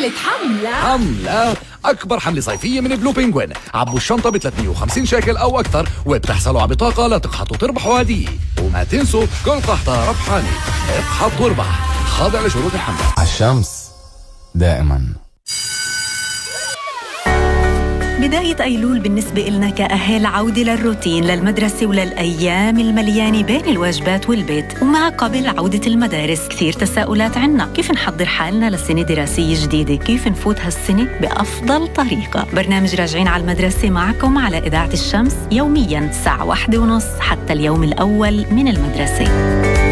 حملة أكبر حملة صيفية من بلو بينغوين. عبوا الشنطة ب 350 شيكل أو أكثر وبتحصلوا على بطاقة لتقحطوا تربحوا هدية. وما تنسوا كل قحطة ربحانة. اقحط واربح، خاضع لشروط الحملة. الشمس دائما. بداية أيلول بالنسبة إلنا كأهل عودة للروتين للمدرسة وللأيام المليانة بين الواجبات والبيت. ومع قبل عودة المدارس كثير تساؤلات عنا، كيف نحضر حالنا لسنة دراسية جديدة؟ كيف نفوت هالسنة بأفضل طريقة؟ برنامج راجعين على المدرسة معكم على إذاعة الشمس يومياً الساعة 1:30 حتى اليوم الأول من المدرسة.